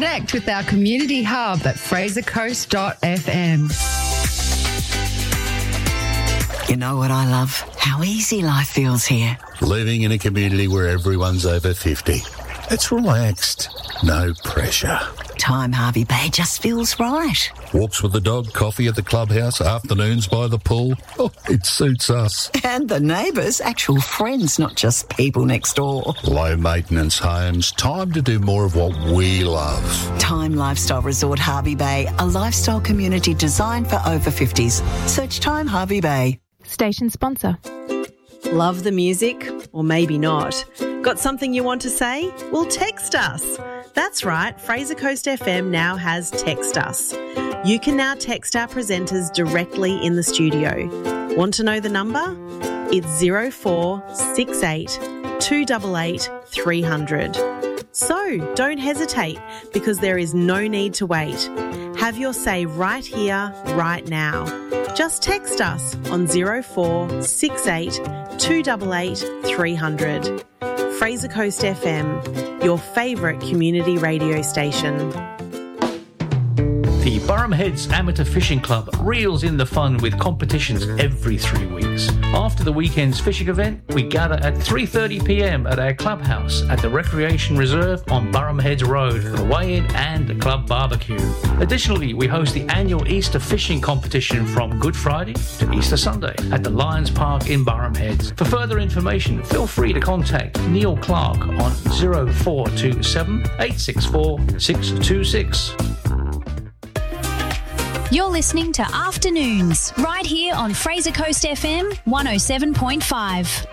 Connect with our community hub at frasercoast.fm. You know what I love? How easy life feels here. Living in a community where everyone's over 50. It's relaxed. No pressure. Time Harvey Bay just feels right. Walks with the dog, coffee at the clubhouse, afternoons by the pool. Oh, it suits us. And the neighbours, actual friends, not just people next door. Low maintenance homes. Time to do more of what we love. Time Lifestyle Resort Harvey Bay, a lifestyle community designed for over 50s. Search Time Harvey Bay. Station sponsor. Love the music? Or maybe not. Got something you want to say? Well, text us. That's right, Fraser Coast FM now has Text Us. You can now text our presenters directly in the studio. Want to know the number? It's 0468 288 300. So don't hesitate, because there is no need to wait. Have your say right here, right now. Just text us on 0468 288 300. Fraser Coast FM, your favourite community radio station. The Burham Heads Amateur Fishing Club reels in the fun with competitions every 3 weeks. After the weekend's fishing event, we gather at 3:30pm at our clubhouse at the Recreation Reserve on Burham Heads Road for the weigh-in and the club barbecue. Additionally, we host the annual Easter fishing competition from Good Friday to Easter Sunday at the Lions Park in Burham Heads. For further information, feel free to contact Neil Clark on 0427 864 626. You're listening to Afternoons, right here on Fraser Coast FM 107.5.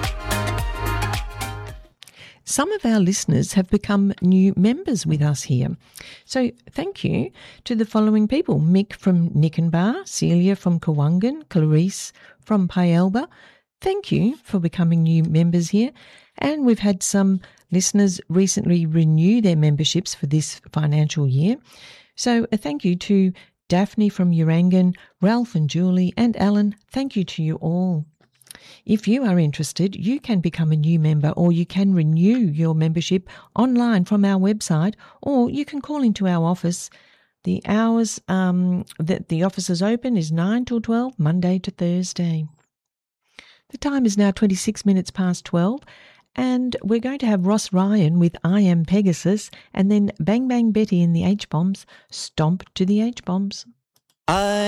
Some of our listeners have become new members with us here. So thank you to the following people: Mick from Nickenbar, Celia from Kawungan, Clarice from Pyalba. Thank you for becoming new members here. And we've had some listeners recently renew their memberships for this financial year. So a thank you to Daphne from Urangan, Ralph and Julie and Alan. Thank you to you all. If you are interested, you can become a new member, or you can renew your membership online from our website, or you can call into our office. The hours that the office is open is 9 till 12, Monday to Thursday. The time is now 26 minutes past 12. And we're going to have Ross Ryan with I Am Pegasus, and then Bang Bang Betty in the H-Bombs, Stomp to the H-Bombs.